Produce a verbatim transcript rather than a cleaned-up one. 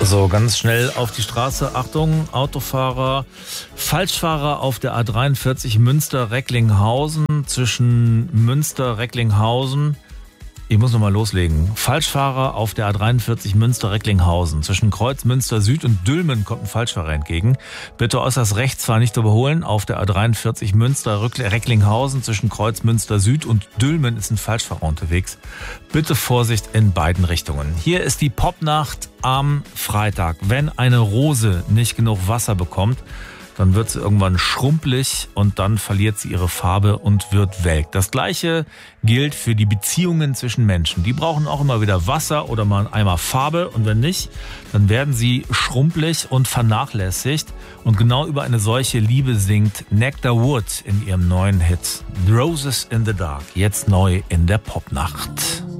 So, ganz schnell auf die Straße. Achtung, Autofahrer, Falschfahrer auf der A dreiundvierzig Münster-Recklinghausen zwischen Münster-Recklinghausen. Ich muss nochmal loslegen. Falschfahrer auf der A dreiundvierzig Münster-Recklinghausen. Zwischen Kreuz Münster Süd und Dülmen kommt ein Falschfahrer entgegen. Bitte äußerst rechts fahren, nicht zu überholen. Auf der A dreiundvierzig Münster-Recklinghausen zwischen Kreuz Münster Süd und Dülmen ist ein Falschfahrer unterwegs. Bitte Vorsicht in beiden Richtungen. Hier ist die Popnacht am Freitag. Wenn eine Rose nicht genug Wasser bekommt, dann wird sie irgendwann schrumpelig und dann verliert sie ihre Farbe und wird welk. Das Gleiche gilt für die Beziehungen zwischen Menschen. Die brauchen auch immer wieder Wasser oder mal einmal Farbe und wenn nicht, dann werden sie schrumpelig und vernachlässigt. Und genau über eine solche Liebe singt Nectar Wood in ihrem neuen Hit Roses in the Dark, jetzt neu in der Popnacht.